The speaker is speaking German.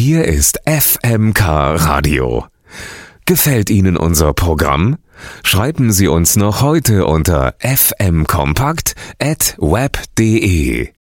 Hier ist FMK Radio. Gefällt Ihnen unser Programm? Schreiben Sie uns noch heute unter fmkompakt@web.de.